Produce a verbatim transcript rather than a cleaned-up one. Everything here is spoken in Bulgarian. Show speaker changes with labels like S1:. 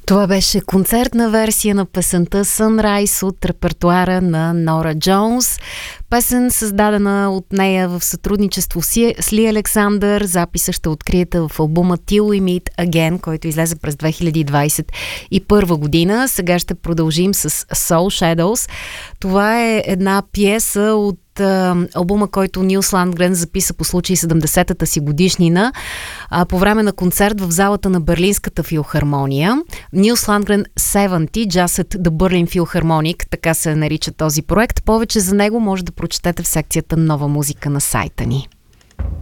S1: Това беше концертна версия на песента Sunrise от репертуара на Нора Джонс. Песен, създадена от нея в сътрудничество с Ли Александър. Записа ще откриете в албума Till We Meet Again, който излезе през две хиляди двадесет и първа година. Сега ще продължим с Soul Shadows. Това е една пиеса от албума, който Нилс Ландгрен записа по случай седемдесетата си годишнина а, по време на концерт в залата на Берлинската филхармония. Нилс Ландгрен седемдесет, Just at the Berlin Philharmonic, така се нарича този проект. Повече за него може да прочетете в секцията Нова музика на сайта ни.